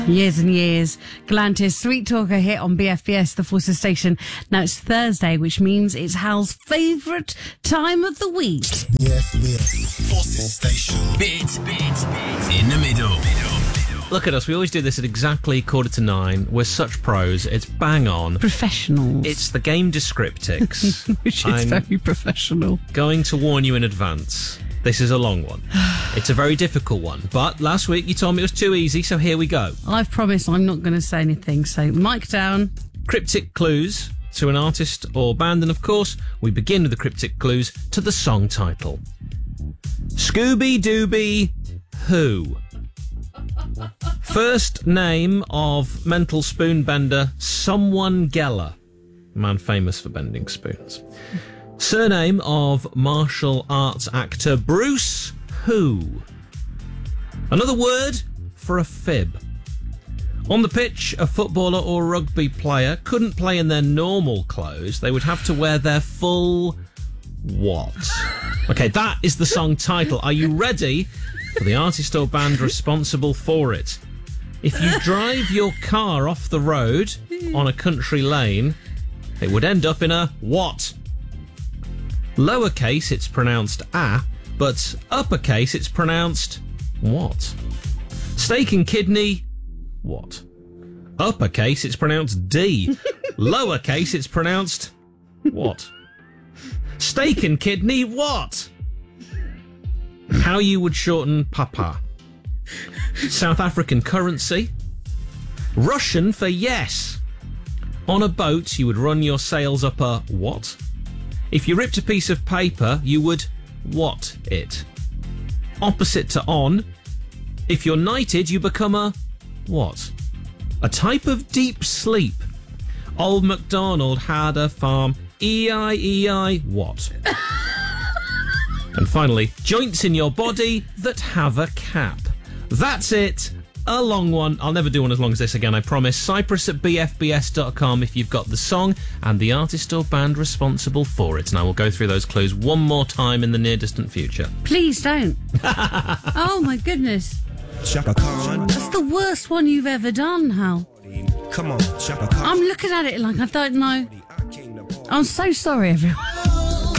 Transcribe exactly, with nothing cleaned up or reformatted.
Years and years. Galantis, Sweet Talker hit on B F B S, the Forces station. Now it's Thursday, which means it's Hal's favourite time of the week. B F B S, Forces station. Bit, bit, bit. In the middle. Look at us, we always do this at exactly quarter to nine. We're such pros, it's bang on. Professionals. It's the game Descriptics. Which is I'm very professional. going to warn you in advance. This is a long one. It's a very difficult one. But last week you told me it was too easy, so here we go. I've promised I'm not going to say anything, so mic down. Cryptic clues to an artist or band, and of course, we begin with the cryptic clues to the song title. Scooby-Dooby Who? First name of mental spoon bender Someone Geller, man famous for bending spoons. Surname of martial arts actor Bruce Who? Another word for a fib. On the pitch, a footballer or rugby player couldn't play in their normal clothes. They would have to wear their full what? Okay, that is the song title. Are you ready for the artist or band responsible for it? If you drive your car off the road on a country lane, it would end up in a what? Lowercase, it's pronounced ah, but uppercase, it's pronounced what? Steak and kidney, what? Uppercase, it's pronounced D. Lowercase, it's pronounced what? Steak and kidney, what? How you would shorten papa. South African currency. Russian for yes. On a boat, you would run your sails up a what? If you ripped a piece of paper, you would what it? Opposite to on. If you're knighted, you become a what? A type of deep sleep. Old MacDonald had a farm. E I E I what? And finally, joints in your body that have a cap. That's it. A long one. I'll never do one as long as this again, I promise. Cyprus at b f b s dot com if you've got the song and the artist or band responsible for it. And I will go through those clues one more time in the near-distant future. Please don't. Oh, my goodness. Chaka Khan. That's the worst one you've ever done, Hal. Come on, Chaka Khan. I'm looking at it like I don't know. I'm so sorry, everyone.